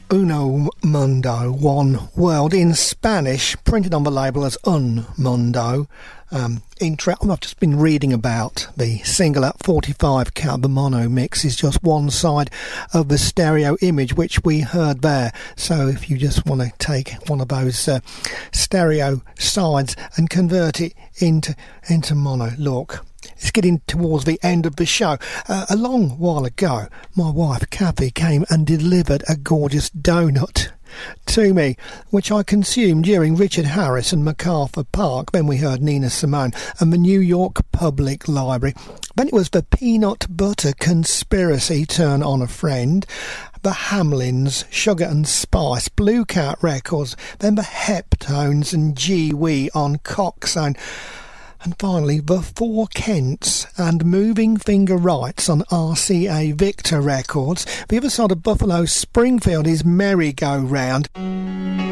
Uno Mundo, One World, in Spanish, printed on the label as Un Mundo. I've just been reading about the single at 45 count. The mono mix is just one side of the stereo image which we heard there. So if you just want to take one of those stereo sides and convert it into mono, look. It's getting towards the end of the show. A long while ago, my wife Kathy came and delivered a gorgeous donut to me, which I consumed during Richard Harris and MacArthur Park. Then we heard Nina Simone and the New York Public Library. Then it was the Peanut Butter Conspiracy, Turn on a Friend, the Hamlins, Sugar and Spice, Blue Cat Records, then the Heptones and Gee Wee on Coxsone. And finally, the Four Kents and Moving Finger Rights on RCA Victor Records. The other side of Buffalo Springfield is Merry Go Round.